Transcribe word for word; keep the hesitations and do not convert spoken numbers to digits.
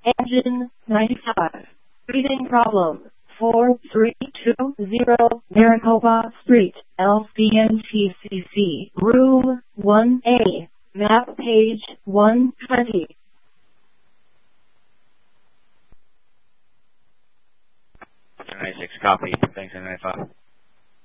Engine ninety-five. Breathing problem. four three two zero Maricopa Street, L C N T C C, Room one A, map page one twenty. ninety-six, copy. Thanks, ninety-five.